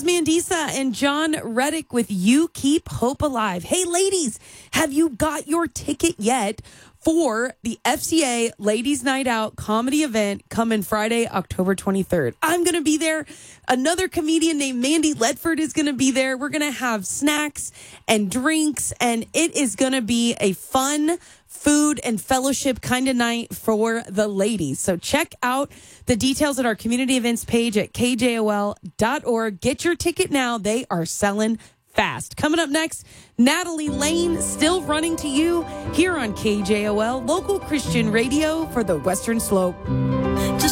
Mandisa and John Reddick with You Keep Hope Alive. Hey, ladies, have you got your ticket yet for the FCA Ladies Night Out comedy event coming Friday, October 23rd? I'm going to be there. Another comedian named Mandy Ledford is going to be there. We're going to have snacks and drinks, and it is going to be a fun food and fellowship kind of night for the ladies. So check out the details at our community events page at kjol.org. Get your ticket now. They are selling fast. Coming up next, Natalie Lane, Still Running to You, here on KJOL, local Christian radio for the Western Slope.